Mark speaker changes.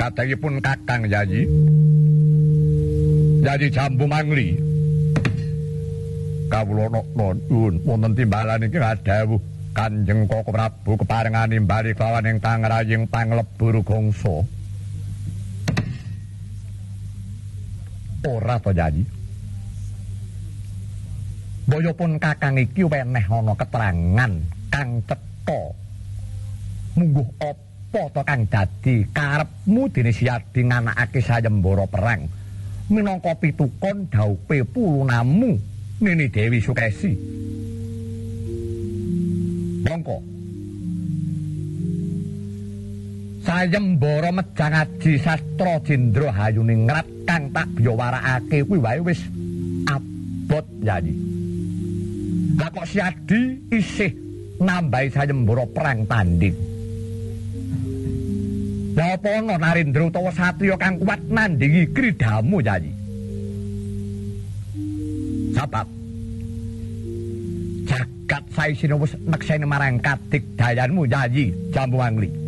Speaker 1: kadangipun Kakang Yayi. Yayi Jambu Mangli. Kawula nuwun wonten timbalan iki dawuh Kanjeng Koko Prabu keparengane bali kelawan ingkang raying panglebur gongso. Ora to Yayi. Boyo pun Kakang iki weneh ana keterangan kang cetha. Mungguh apa to kang dadi karepmu dene Siadi nganakake sayembara perang minangka pitukon dhaupe pulunamu Nini Dewi Sukesi. Mongko sayembara Mejang Aji Sastra Jendra Hayuningrat kang tak biyawarakake kuwi wae wis abot Yayi. Lah kok Siadi isih nambahi sayembara perang tanding. Lah apa ana Narendra utawa satriya kang kuat nandingi kridamu Yayi? Sabab jagat saisine wis nekseni marang kadigdayanmu Yayi Jambu Mangli.